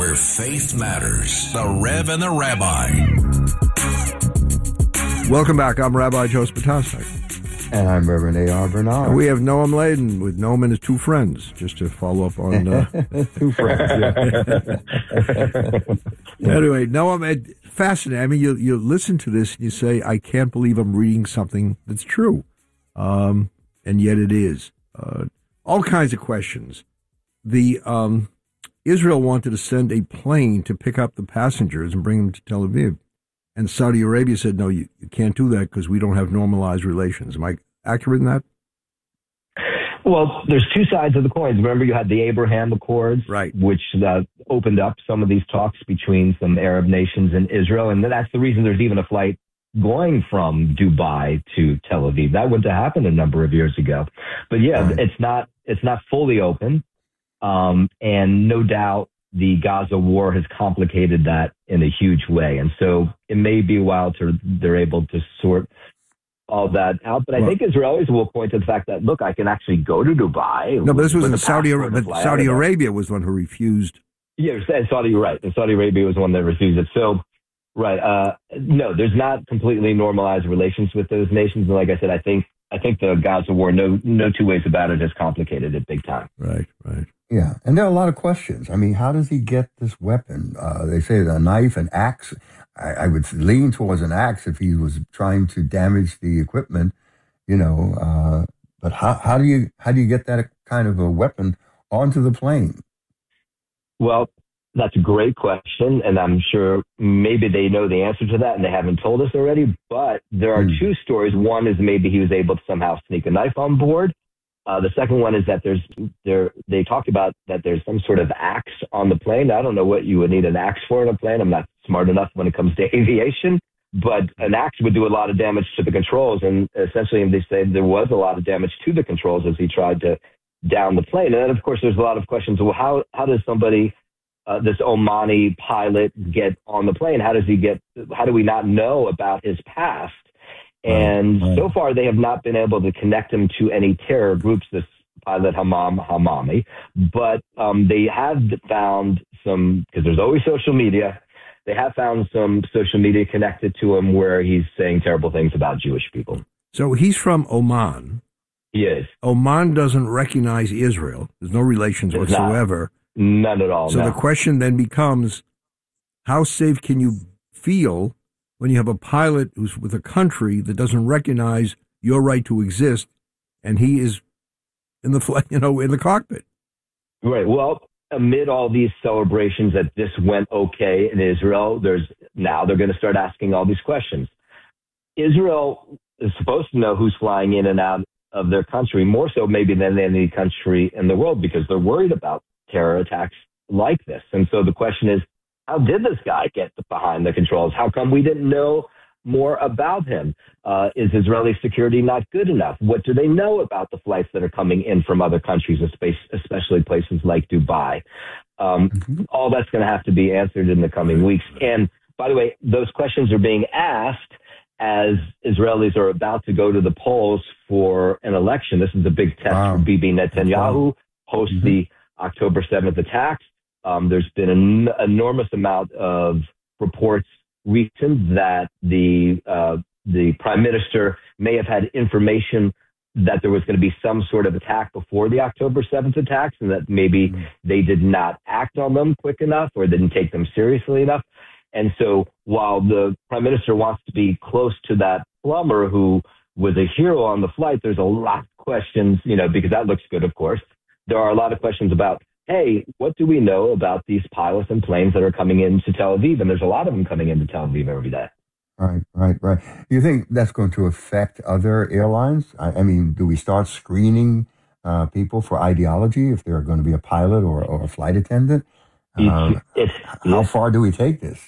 where faith matters. The Rev and the Rabbi. Welcome back. I'm Rabbi Joe Spitaszek. And I'm Reverend A.R. Bernard. And we have Noam Laden with Noam and his two friends, just to follow up on... two friends, yeah. Anyway, Noam, fascinating. I mean, you listen to this and you say, I can't believe I'm reading something that's true. And yet it is. All kinds of questions. Israel wanted to send a plane to pick up the passengers and bring them to Tel Aviv. And Saudi Arabia said, no, you can't do that because we don't have normalized relations. Am I accurate in that? Well, there's two sides of the coin. Remember, you had the Abraham Accords, right, which opened up some of these talks between some Arab nations and Israel. And that's the reason there's even a flight going from Dubai to Tel Aviv. That wouldn't have happened a number of years ago. But yeah, right. It's not fully open. And no doubt the Gaza war has complicated that in a huge way. And so it may be a while till they're able to sort all that out. But I think Israelis will point to the fact that, look, I can actually go to Dubai. No, but this was in Saudi Arabia. But Saudi Arabia was the one who refused. Yeah, Saudi, you're right. And Saudi Arabia was the one that refused it. So, right. No, there's not completely normalized relations with those nations. And like I said, I think the Gaza war, no two ways about it, has complicated it big time. Right. Yeah, and there are a lot of questions. I mean, how does he get this weapon? They say a knife, an axe. I would lean towards an axe if he was trying to damage the equipment, But how do you get that kind of a weapon onto the plane? Well, that's a great question, and I'm sure maybe they know the answer to that, and they haven't told us already. But there are two stories. One is maybe he was able to somehow sneak a knife on board. The second one is that they talked about that there's some sort of axe on the plane. I don't know what you would need an axe for in a plane. I'm not smart enough when it comes to aviation, but an axe would do a lot of damage to the controls. And essentially, they said there was a lot of damage to the controls as he tried to down the plane. And then, of course, there's a lot of questions. Well, how does somebody, this Omani pilot, get on the plane? How do we not know about his past? And so far, they have not been able to connect him to any terror groups, this pilot Hamami. But they have found some, because there's always social media, they have found some social media connected to him where he's saying terrible things about Jewish people. So he's from Oman. He is. Oman doesn't recognize Israel. There's no relations whatsoever. None at all. So the question then becomes, how safe can you feel when you have a pilot who's with a country that doesn't recognize your right to exist, and he is in the cockpit? Right. Well, amid all these celebrations that this went okay in Israel, they're going to start asking all these questions. Israel is supposed to know who's flying in and out of their country, more so maybe than any country in the world, because they're worried about terror attacks like this. And so the question is, how did this guy get behind the controls? How come we didn't know more about him? Is Israeli security not good enough? What do they know about the flights that are coming in from other countries, especially places like Dubai? All that's going to have to be answered in the coming weeks. And by the way, those questions are being asked as Israelis are about to go to the polls for an election. This is a big test for Bibi Netanyahu, hosts the October 7th attacks. There's been an enormous amount of reports recent that the prime minister may have had information that there was going to be some sort of attack before the October 7th attacks, and that maybe they did not act on them quick enough or didn't take them seriously enough. And so while the prime minister wants to be close to that plumber who was a hero on the flight, there's a lot of questions, because that looks good, of course. There are a lot of questions about, hey, what do we know about these pilots and planes that are coming into Tel Aviv? And there's a lot of them coming into Tel Aviv every day. Right. You think that's going to affect other airlines? I mean, do we start screening people for ideology if they're going to be a pilot or a flight attendant? How far do we take this,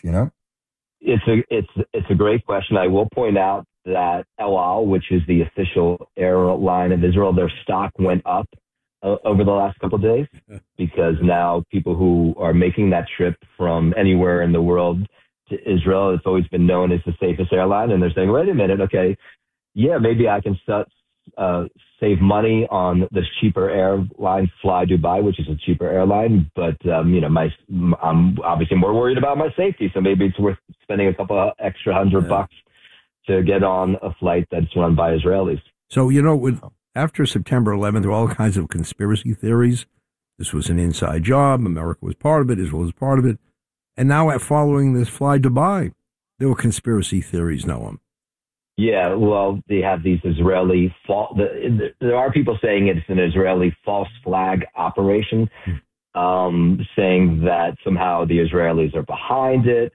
It's a great question. I will point out that El Al, which is the official airline of Israel, their stock went up over the last couple of days, because now people who are making that trip from anywhere in the world to Israel, it's always been known as the safest airline, and they're saying, wait a minute, okay, yeah, maybe I can save money on this cheaper airline, Fly Dubai, which is a cheaper airline. But, I'm obviously more worried about my safety. So maybe it's worth spending a couple of extra $100 to get on a flight that's run by Israelis. So, after September 11th, there were all kinds of conspiracy theories. This was an inside job. America was part of it. Israel was part of it. And now, following this Fly Dubai, there were conspiracy theories, Noam. Yeah, well, they have these Israeli there are people saying it's an Israeli false flag operation, saying that somehow the Israelis are behind it,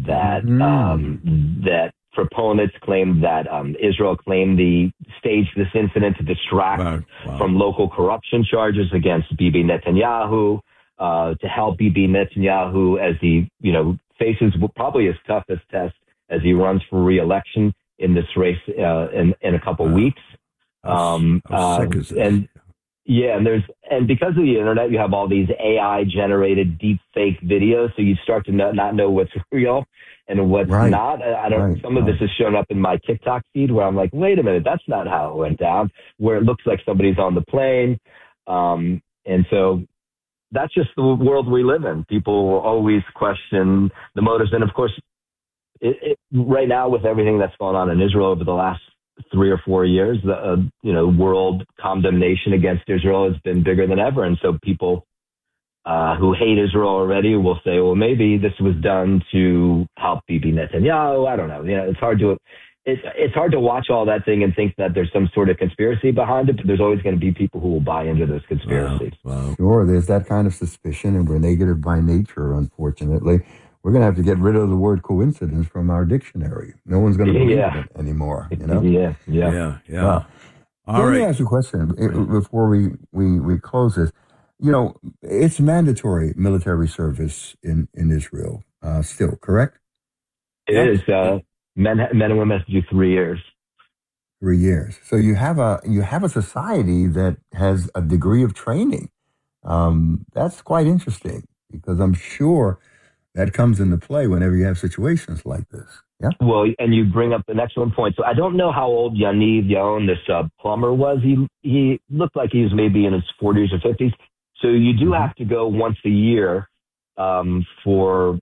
that proponents claim that Israel staged this incident to distract from local corruption charges against Bibi Netanyahu, to help Bibi Netanyahu as he, faces probably his toughest test as he runs for re-election in this race in a couple weeks. How sick is this? And because of the internet, you have all these AI generated deep fake videos. So you start to not know what's real and what's not. Some of this has shown up in my TikTok feed where I'm like, wait a minute, that's not how it went down, where it looks like somebody's on the plane. And so that's just the world we live in. People will always question the motives. And of course, right now with everything that's going on in Israel over the last 3 or 4 years, the world condemnation against Israel has been bigger than ever. And so people who hate Israel already will say, well, maybe this was done to help Bibi Netanyahu. I don't know. It's hard to watch all that thing and think that there's some sort of conspiracy behind it, but there's always going to be people who will buy into those conspiracies. Wow. Sure, there's that kind of suspicion, and we're negative by nature, unfortunately. We're going to have to get rid of the word coincidence from our dictionary. No one's going to believe it anymore, Yeah. Let me ask you a question before we close this. It's mandatory military service in Israel still, correct? It is. Men and women have to do 3 years. 3 years. So you have a society that has a degree of training. That's quite interesting because I'm sure that comes into play whenever you have situations like this. Yeah. Well, and you bring up an excellent point. So I don't know how old Yaniv Yaon, this plumber, was. He looked like he was maybe in his 40s or 50s. So you do have to go once a year for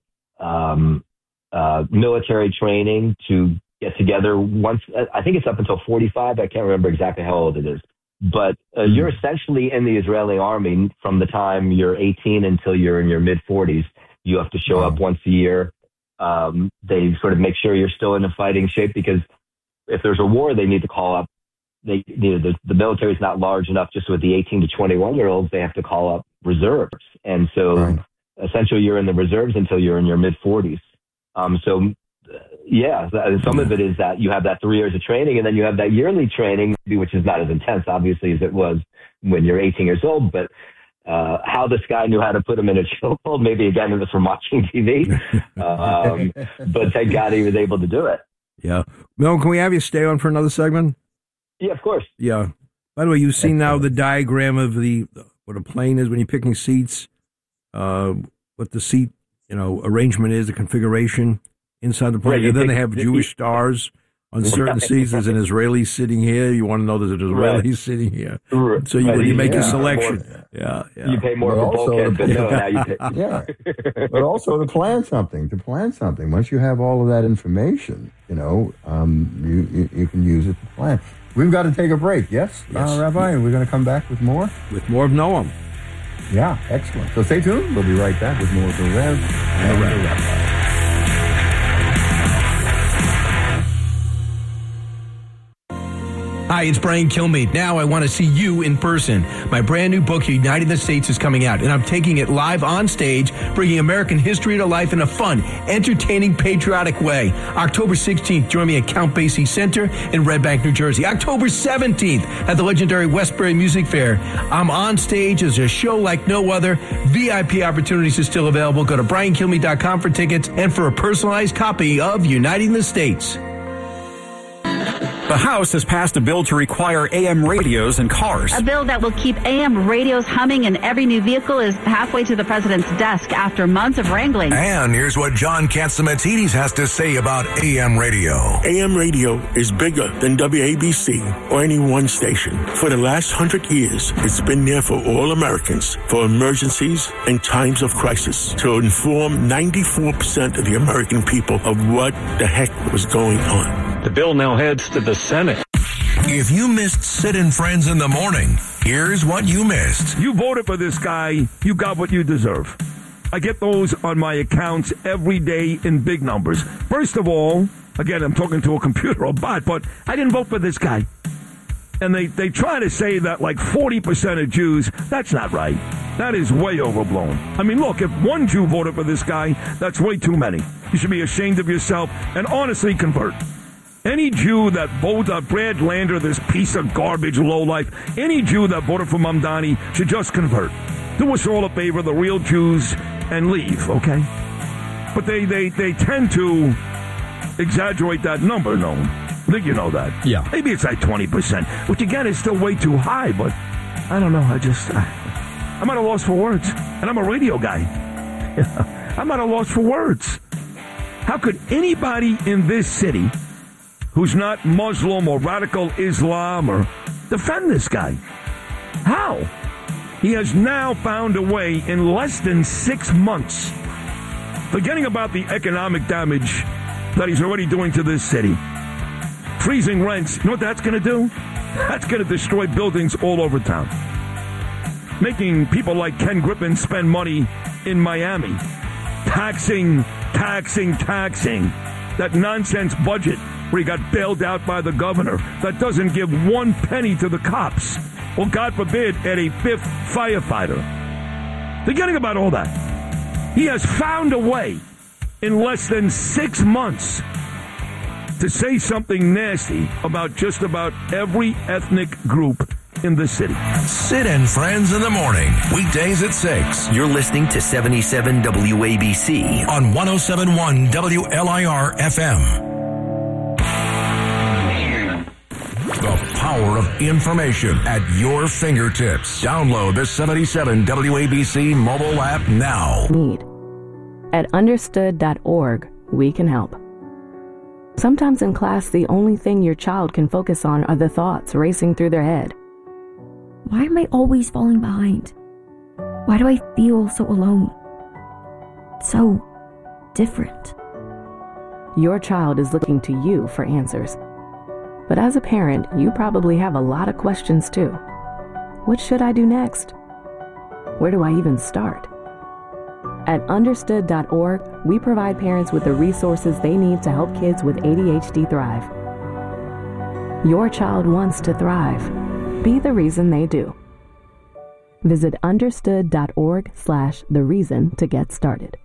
military training to get together once. I think it's up until 45. I can't remember exactly how old it is. But you're essentially in the Israeli army from the time you're 18 until you're in your mid-40s. You have to show up once a year. They sort of make sure you're still in a fighting shape because if there's a war, they need to call up. The military is not large enough just with the 18 to 21-year-olds. They have to call up reserves. And so essentially you're in the reserves until you're in your mid-40s. Some of it is that you have that 3 years of training and then you have that yearly training, which is not as intense, obviously, as it was when you're 18 years old. But how this guy knew how to put him in a chokehold, maybe again, it was from watching TV. But thank God he was able to do it. Yeah. Mel, can we have you stay on for another segment? Yeah, of course. Yeah. By the way, you've seen now the diagram of what a plane is when you're picking seats, what the seat, arrangement is, the configuration inside the plane. And then they have Jewish stars on certain seats. There's an Israeli sitting here. You want to know there's an Israeli sitting here. So you make a selection. You pay more for bulkhead, but now you pay. But also to plan something. Once you have all of that information, you can use it to plan. We've got to take a break, yes. Rabbi? We're going to come back with more? With more of Noam. Yeah, excellent. So stay tuned. We'll be right back with more of the Rev and the Rabbi. Hi, it's Brian Kilmeade. Now I want to see you in person. My brand new book, Uniting the States, is coming out, and I'm taking it live on stage, bringing American history to life in a fun, entertaining, patriotic way. October 16th, join me at Count Basie Center in Red Bank, New Jersey. October 17th, at the legendary Westbury Music Fair. I'm on stage as a show like no other. VIP opportunities are still available. Go to briankilmeade.com for tickets and for a personalized copy of Uniting the States. The House has passed a bill to require AM radios in cars. A bill that will keep AM radios humming in every new vehicle is halfway to the president's desk after months of wrangling. And here's what John Catsimatidis has to say about AM radio. AM radio is bigger than WABC or any one station. For the last 100 years, it's been there for all Americans, for emergencies and times of crisis, to inform 94% of the American people of what the heck was going on. The bill now heads to the Senate. If you missed Sid and Friends in the morning, here's what you missed. You voted for this guy, you got what you deserve. I get those on my accounts every day in big numbers. First of all, again, I'm talking to a computer or bot, but I didn't vote for this guy. And they try to say that like 40% of Jews, that's not right. That is way overblown. I mean, look, if one Jew voted for this guy, that's way too many. You should be ashamed of yourself and honestly convert. Any Jew that voted Brad Lander, this piece of garbage lowlife, any Jew that voted for Mamdani should just convert. Do us all a favor, the real Jews, and leave, okay? But they tend to exaggerate that number, no? I think you know that. Yeah. Maybe it's like 20%, which again is still way too high, but I don't know. I'm at a loss for words. And I'm a radio guy. I'm at a loss for words. How could anybody in this city who's not Muslim or radical Islam or defend this guy? How? He has now found a way in less than 6 months, forgetting about the economic damage that he's already doing to this city. Freezing rents, you know what that's going to do? That's going to destroy buildings all over town. Making people like Ken Griffin spend money in Miami. Taxing. That nonsense budget where he got bailed out by the governor that doesn't give 1 penny to the cops. Or, God forbid, add a 5th firefighter. Forgetting about all that. He has found a way in less than 6 months to say something nasty about just about every ethnic group in the city. Sid and Friends in the morning, weekdays at 6. You're listening to 77 WABC on 107.1 WLIR FM. The power of information at your fingertips. Download the 77 WABC mobile app now. At understood.org, we can help. Sometimes in class, the only thing your child can focus on are the thoughts racing through their head. Why am I always falling behind? Why do I feel so alone? So different. Your child is looking to you for answers. But as a parent, you probably have a lot of questions too. What should I do next? Where do I even start? At understood.org, we provide parents with the resources they need to help kids with ADHD thrive. Your child wants to thrive. Be the reason they do. Visit understood.org/thereason to get started.